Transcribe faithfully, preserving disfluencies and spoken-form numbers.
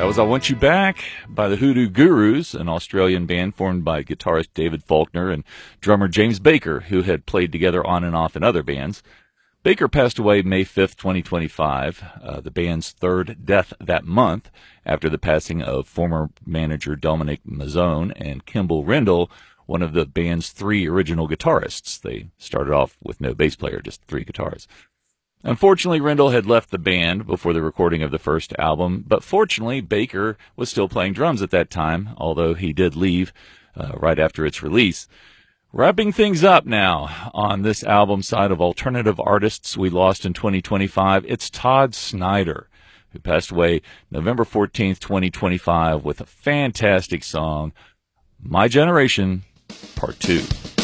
was I Want You Back by the Hoodoo Gurus, an Australian band formed by guitarist David Faulkner and drummer James Baker, who had played together on and off in other bands. Baker passed away May fifth, twenty twenty-five, uh, the band's third death that month, after the passing of former manager Dominic Mazzone and Kimball Rendell, one of the band's three original guitarists. They started off with no bass player, just three guitars. Unfortunately, Rendell had left the band before the recording of the first album, but fortunately, Baker was still playing drums at that time, although he did leave uh, right after its release. Wrapping things up now on this album side of alternative artists we lost in twenty twenty-five, it's Todd Snider, who passed away November fourteenth, twenty twenty-five, with a fantastic song, My Generation, Part two.